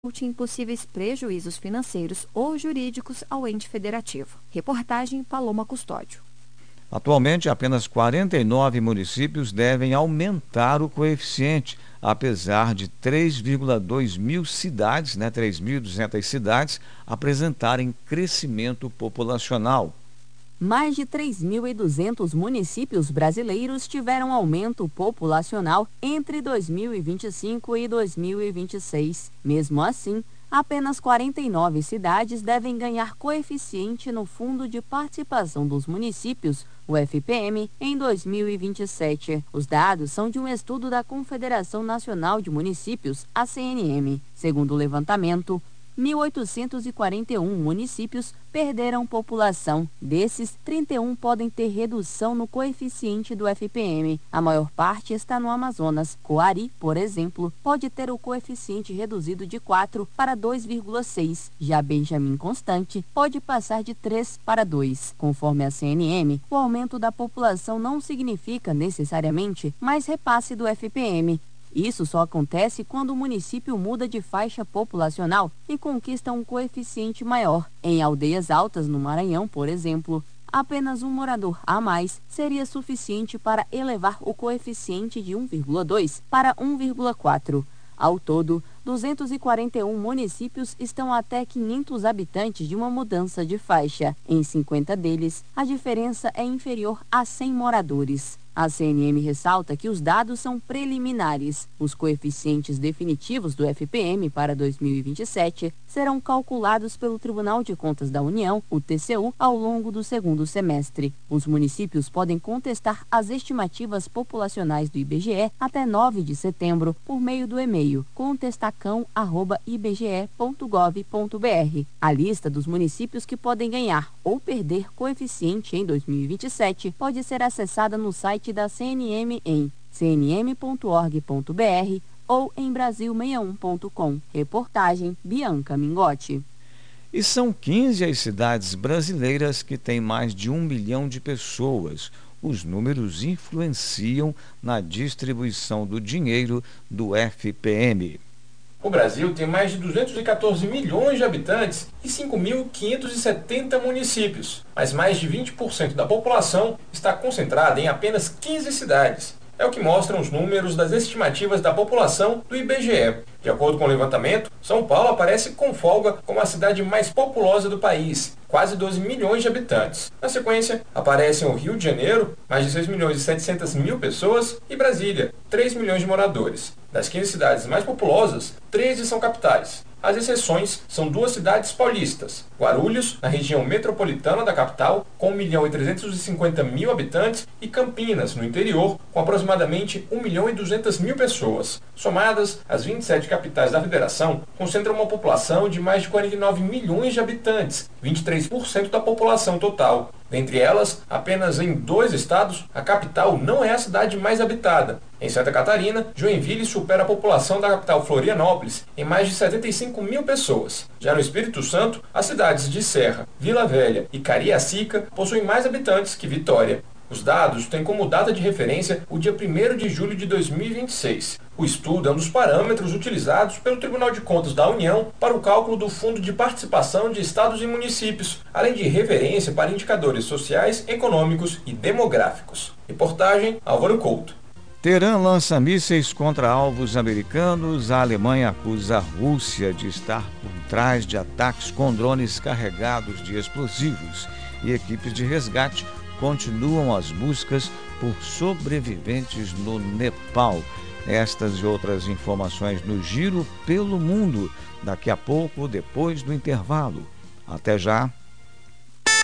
em possíveis prejuízos financeiros ou jurídicos ao ente federativo. Reportagem Paloma Custódio. Atualmente, apenas 49 municípios devem aumentar o coeficiente, apesar de 3,2 mil cidades, 3.200 cidades, apresentarem crescimento populacional. Mais de 3.200 municípios brasileiros tiveram aumento populacional entre 2025 e 2026. Mesmo assim, apenas 49 cidades devem ganhar coeficiente no Fundo de Participação dos Municípios, o FPM, em 2027. Os dados são de um estudo da Confederação Nacional de Municípios, a CNM. Segundo o levantamento, 1.841 municípios perderam população. Desses, 31 podem ter redução no coeficiente do FPM. A maior parte está no Amazonas. Coari, por exemplo, pode ter o coeficiente reduzido de 4 para 2,6. Já Benjamin Constante pode passar de 3 para 2. Conforme a CNM, o aumento da população não significa necessariamente mais repasse do FPM. Isso só acontece quando o município muda de faixa populacional e conquista um coeficiente maior. Em aldeias altas no Maranhão, por exemplo, apenas um morador a mais seria suficiente para elevar o coeficiente de 1,2 para 1,4. Ao todo, 241 municípios estão até 500 habitantes de uma mudança de faixa. Em 50 deles, a diferença é inferior a 100 moradores. A CNM ressalta que os dados são preliminares. Os coeficientes definitivos do FPM para 2027 serão calculados pelo Tribunal de Contas da União, o TCU, ao longo do segundo semestre. Os municípios podem contestar as estimativas populacionais do IBGE até 9 de setembro por meio do e-mail contestacão@ibge.gov.br. A lista dos municípios que podem ganhar ou perder coeficiente em 2027 pode ser acessada no site da CNM em cnm.org.br ou em brasil61.com. Reportagem Bianca Mingotti. E são 15 as cidades brasileiras que têm mais de 1 milhão de pessoas. Os números influenciam na distribuição do dinheiro do FPM. O Brasil tem mais de 214 milhões de habitantes e 5.570 municípios, mas mais de 20% da população está concentrada em apenas 15 cidades. É o que mostram os números das estimativas da população do IBGE. De acordo com o levantamento, São Paulo aparece com folga como a cidade mais populosa do país, quase 12 milhões de habitantes. Na sequência, aparecem o Rio de Janeiro, mais de 6 milhões e 700 mil pessoas, e Brasília, 3 milhões de moradores. Das 15 cidades mais populosas, 13 são capitais. As exceções são 2 cidades paulistas, Guarulhos, na região metropolitana da capital, com 1.350.000 habitantes, e Campinas, no interior, com aproximadamente 1.200.000 pessoas. Somadas, as 27 capitais da federação concentram uma população de mais de 49 milhões de habitantes, 23% da população total. Dentre elas, apenas em 2 estados, a capital não é a cidade mais habitada. Em Santa Catarina, Joinville supera a população da capital Florianópolis em mais de 75 mil pessoas. Já no Espírito Santo, as cidades de Serra, Vila Velha e Cariacica possuem mais habitantes que Vitória. Os dados têm como data de referência o dia 1º de julho de 2026. O estudo é um dos parâmetros utilizados pelo Tribunal de Contas da União para o cálculo do Fundo de Participação de Estados e Municípios, além de referência para indicadores sociais, econômicos e demográficos. Reportagem Álvaro Couto. Teherã lança mísseis contra alvos americanos. A Alemanha acusa a Rússia de estar por trás de ataques com drones carregados de explosivos. E equipes de resgate continuam as buscas por sobreviventes no Nepal. Estas e outras informações no Giro pelo Mundo, daqui a pouco, depois do intervalo. Até já!